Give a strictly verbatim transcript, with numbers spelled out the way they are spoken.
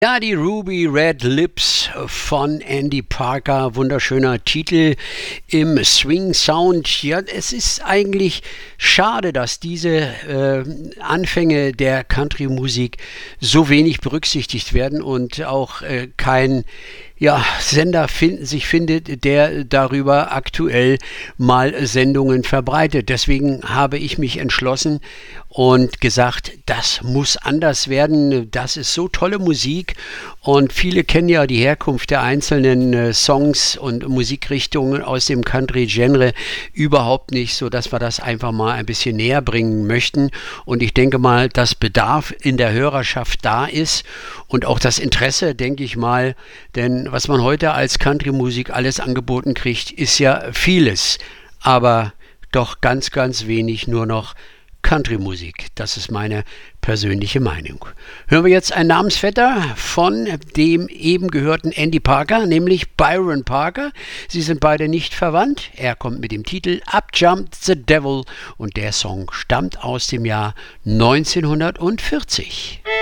Ja, die Ruby Red Lips von Andy Parker, wunderschöner Titel im Swing Sound. Ja, es ist eigentlich schade, dass diese äh, Anfänge der Country-Musik so wenig berücksichtigt werden und auch äh, kein ja, Sender finden, sich findet, der darüber aktuell mal Sendungen verbreitet. Deswegen habe ich mich entschlossen und gesagt, das muss anders werden. Das ist so tolle Musik und viele kennen ja die Herkunft der einzelnen äh, Songs und Musikrichtungen aus dem Country-Genre überhaupt nicht, sodass wir das einfach mal ein bisschen näher bringen möchten. Und ich denke mal, dass Bedarf in der Hörerschaft da ist und auch das Interesse, denke ich mal, denn was man heute als Country-Musik alles angeboten kriegt, ist ja vieles, aber doch ganz, ganz wenig nur noch Country-Musik. Das ist meine persönliche Meinung. Hören wir jetzt einen Namensvetter von dem eben gehörten Andy Parker, nämlich Byron Parker. Sie sind beide nicht verwandt. Er kommt mit dem Titel Up Jumped the Devil und der Song stammt aus dem Jahr neunzehnhundertvierzig.